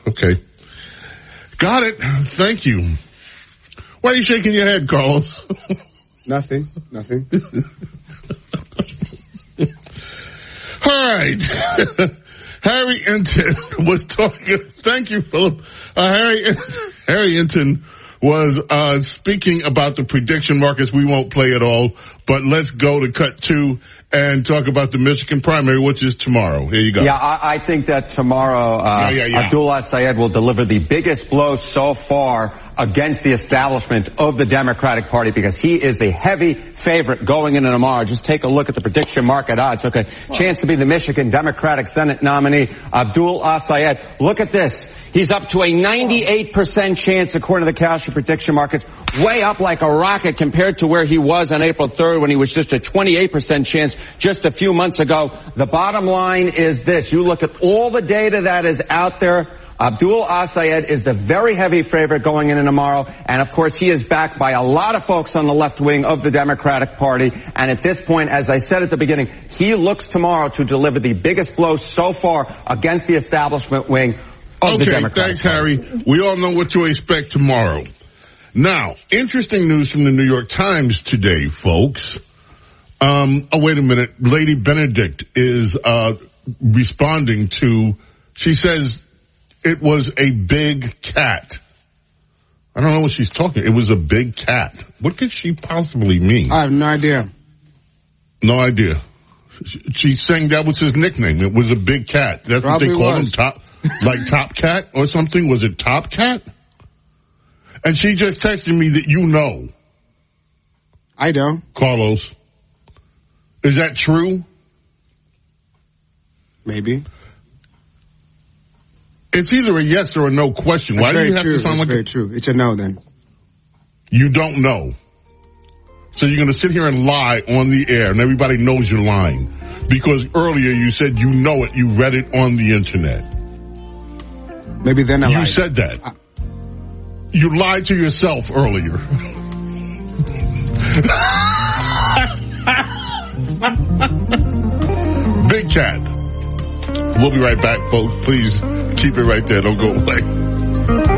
Okay. Got it. Thank you. Why are you shaking your head, Carlos? Nothing. All right. Harry Enton was talking. Thank you, Philip. Harry Enton was speaking about the prediction markets. We won't play it all, but let's go to cut 2 and talk about the Michigan primary, which is tomorrow. Here you go. Yeah, I think that tomorrow Abdullah Syed will deliver the biggest blow so far against the establishment of the Democratic Party, because he is the heavy favorite going into tomorrow. Just take a look at the prediction market odds. Okay, chance to be the Michigan Democratic Senate nominee, Abdullah Syed. Look at this. He's up to a 98% chance according to the Kalshi prediction markets, way up like a rocket compared to where he was on April 3rd when he was just a 28% chance just a few months ago. The bottom line is this. You look at all the data that is out there. Abdullah Syed is the very heavy favorite going into tomorrow, and of course he is backed by a lot of folks on the left wing of the Democratic Party, and at this point, as I said at the beginning, he looks tomorrow to deliver the biggest blow so far against the establishment wing of the Democratic Party. Thanks, Harry. We all know what to expect tomorrow. Now, interesting news from the New York Times today, folks. Wait a minute. Lady Benedict is responding to, she says, it was a big cat. I don't know what she's talking. It was a big cat. What could she possibly mean? I have no idea. No idea. She's saying that was his nickname. It was a big cat. That's probably what they call him, Top Cat or something. Was it Top Cat? And she just texted me that you know. I don't. Carlos. Is that true? Maybe. It's either a yes or a no question. Why do you have to sound like very true. It's a no then. You don't know. So you're going to sit here and lie on the air and everybody knows you're lying. Because earlier you said you know it. You read it on the internet. Maybe then I lied. You said that. You lied to yourself earlier. Big cat. We'll be right back, folks. Please keep it right there. Don't go away.